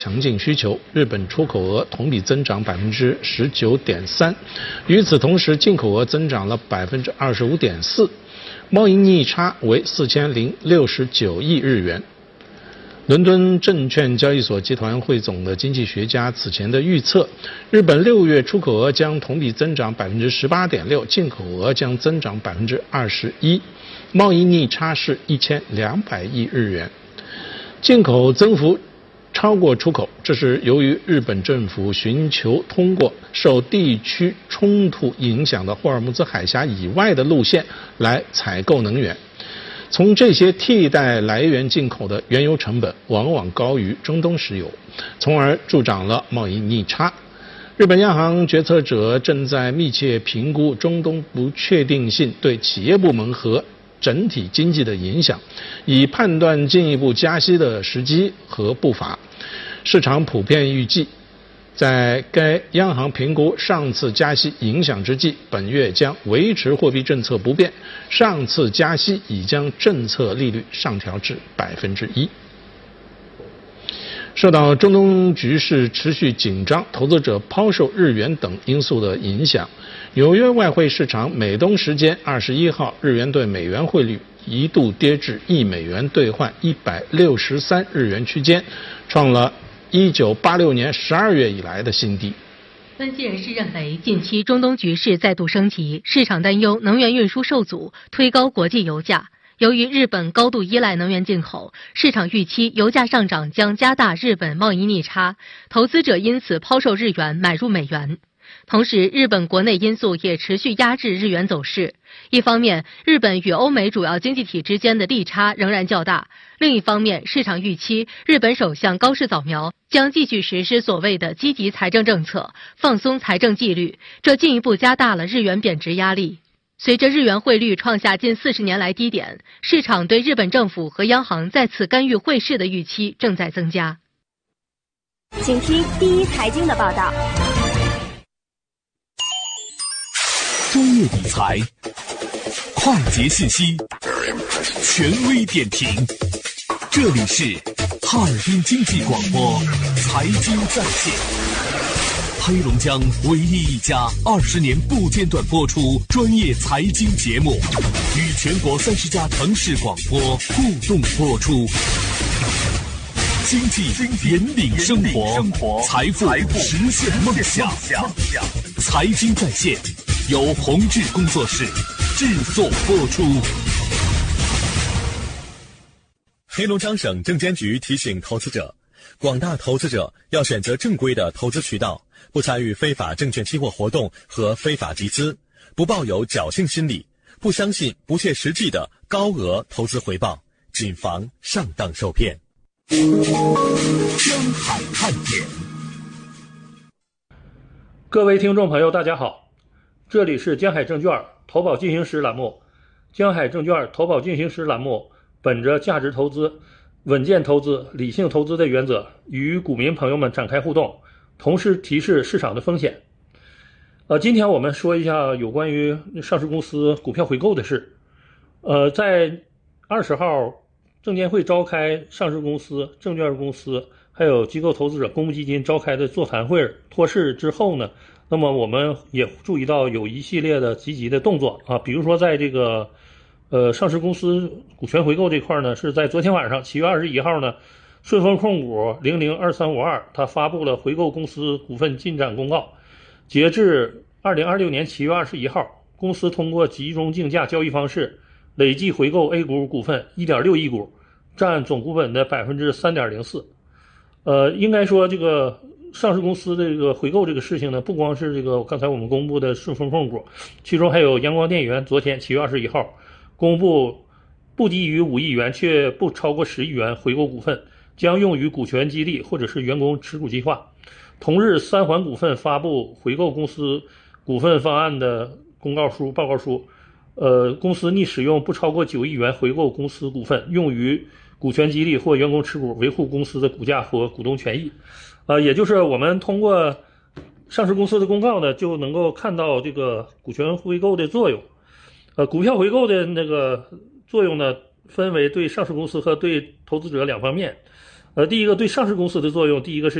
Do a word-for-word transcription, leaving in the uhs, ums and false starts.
强劲需求，日本出口额同比增长百分之十九点三，与此同时，进口额增长了百分之二十五点四，贸易逆差为四千零六十九亿日元。伦敦证券交易所集团汇总的经济学家此前的预测，日本六月出口额将同比增长百分之十八点六，进口额将增长百分之二十一，贸易逆差是一千两百亿日元，进口增幅超过出口，这是由于日本政府寻求通过受地区冲突影响的霍尔木兹海峡以外的路线来采购能源。从这些替代来源进口的原油成本往往高于中东石油，从而助长了贸易逆差。日本央行决策者正在密切评估中东不确定性对企业部门和整体经济的影响，以判断进一步加息的时机和步伐。市场普遍预计，在该央行评估上次加息影响之际，本月将维持货币政策不变，上次加息已将政策利率上调至百分之一。受到中东局势持续紧张、投资者抛售日元等因素的影响，纽约外汇市场美东时间二十一号，日元对美元汇率一度跌至一美元兑换一百六十三日元区间，创了一九八六年十二月以来的新低。 分析人士认为，近期中东局势再度升级，市场担忧能源运输受阻，推高国际油价。由于日本高度依赖能源进口，市场预期油价上涨将加大日本贸易逆差，投资者因此抛售日元买入美元。同时，日本国内因素也持续压制日元走势。一方面，日本与欧美主要经济体之间的利差仍然较大；另一方面，市场预期日本首相高市早苗将继续实施所谓的积极财政政策，放松财政纪律，这进一步加大了日元贬值压力。随着日元汇率创下近四十年来低点，市场对日本政府和央行再次干预汇市的预期正在增加。 请听第一财经的报道。 专业理财，快捷信息，权威点评，这里是哈尔滨经济广播财经在线，黑龙江唯一一家二十年不间断播出专业财经节目，与全国三十家城市广播互动播出。经济引领生活，财富实现梦想。财经在线由宏志工作室制作播出。黑龙江省证监局提醒投资者，广大投资者要选择正规的投资渠道，不参与非法证券期货活动和非法集资，不抱有侥幸心理，不相信不切实际的高额投资回报，谨防上当受骗。江海看点， 各位听众朋友大家好，这里是江海证券投保进行时栏目。江海证券投保进行时栏目本着价值投资、稳健投资、理性投资的原则，与股民朋友们展开互动，同时提示市场的风险。呃，今天我们说一下有关于上市公司股票回购的事。呃，在二十号，证监会召开上市公司、证券公司还有机构投资者公募基金召开的座谈会托市之后呢，那么我们也注意到有一系列的积极的动作啊，比如说在这个呃上市公司股权回购这块呢，是在昨天晚上七月二十一号呢，顺丰控股零零二三五二它发布了回购公司股份进展公告。截至二零二六年七月二十一号，公司通过集中竞价交易方式累计回购 A 股股份 一点六亿股，占总股本的 百分之三点零四。呃，应该说这个上市公司这个回购这个事情呢，不光是这个刚才我们公布的顺丰控股，其中还有阳光电源，昨天七月二十一号公布不低于五亿元却不超过十亿元回购股份，将用于股权激励或者是员工持股计划。同日，三环股份发布回购公司股份方案的公告书报告书，呃，公司拟使用不超过九亿元回购公司股份，用于股权激励或员工持股，维护公司的股价和股东权益。呃，也就是我们通过上市公司的公告呢，就能够看到这个股权回购的作用。呃，股票回购的那个作用呢，分为对上市公司和对投资者两方面。 呃，第一个对上市公司的作用，第一个是